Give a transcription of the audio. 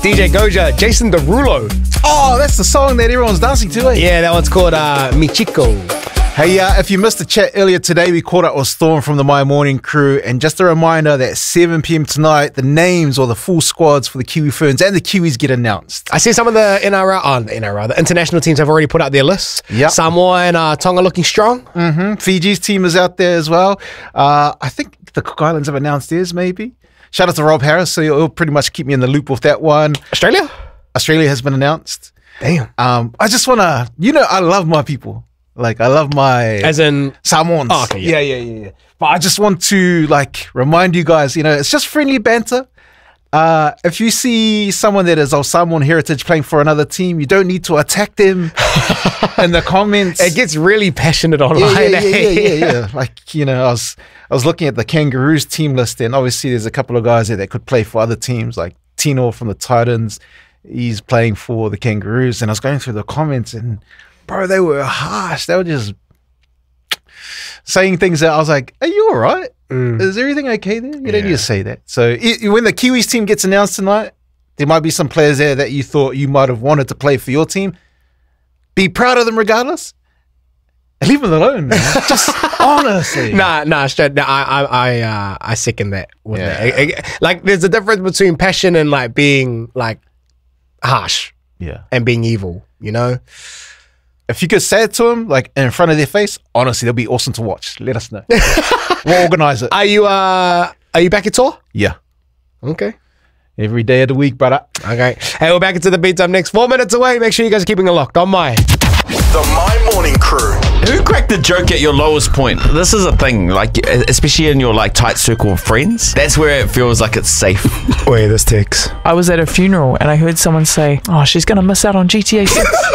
DJ Goja, Jason Derulo. Oh, that's the song that everyone's dancing to, eh? Yeah, that one's called Michiko. Hey, if you missed the chat earlier today, we caught up with Storm from the My Morning crew. And just a reminder that 7 p.m. tonight, the names or the full squads for the Kiwi Ferns and the Kiwis get announced. I see some of the the international teams have already put out their lists. Yep. Samoa and Tonga looking strong. Fiji's team is out there as well. I think the Cook Islands have announced theirs, maybe. Shout out to Rob Harris, so he'll pretty much keep me in the loop with that one. Australia has been announced. Damn. I just want to, I love my people. Like, I love my... As in... Samoans. Oh, okay, yeah. But I just want to, remind you guys, it's just friendly banter. If you see someone that is of Samoan heritage playing for another team, you don't need to attack them in the comments. It gets really passionate online. Yeah. I was looking at the Kangaroos team list, and obviously there's a couple of guys there that could play for other teams, like Tino from the Titans. He's playing for the Kangaroos, and I was going through the comments, and bro, they were harsh. They were just saying things that I was like, are you all right? Is everything okay there? You don't need to say that. So when the Kiwis team gets announced tonight, there might be some players there that you thought you might have wanted to play for your team. Be proud of them regardless. And leave them alone, man. Just honestly. Straight. I second that. There's a difference between passion and being harsh. Yeah. And being evil, If you could say it to them, in front of their face, honestly, they'll be awesome to watch. Let us know. We'll organize it. Are you back at tour? Yeah. Okay. Every day of the week, brother. Okay. Hey, we're back into the beat time next. 4 minutes away. Make sure you guys are keeping it locked on The My Morning Crew. Who cracked the joke at your lowest point? This is a thing, especially in your tight circle of friends. That's where it feels like it's safe. Wait, this takes. I was at a funeral and I heard someone say, "Oh, she's gonna miss out on GTA 6."